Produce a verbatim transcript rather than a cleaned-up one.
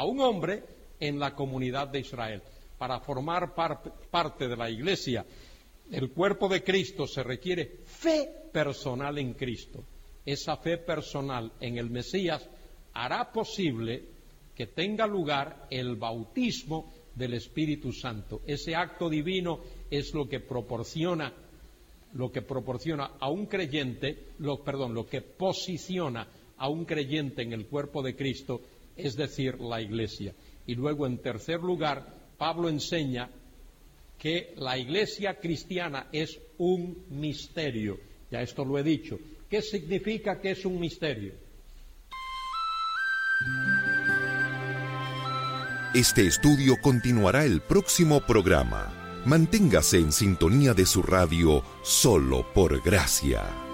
a un hombre en la comunidad de Israel. Para formar par- parte de la iglesia, el cuerpo de Cristo, se requiere fe personal en Cristo. Esa fe personal en el Mesías hará posible que tenga lugar el bautismo del Espíritu Santo. Ese acto divino es lo que proporciona, lo que proporciona a un creyente, lo, perdón, lo que posiciona a un creyente en el cuerpo de Cristo, es decir, la iglesia. Y luego, en tercer lugar, Pablo enseña que la iglesia cristiana es un misterio. Ya esto lo he dicho. ¿Qué significa que es un misterio? Este estudio continuará el próximo programa. Manténgase en sintonía de su radio Solo por Gracia.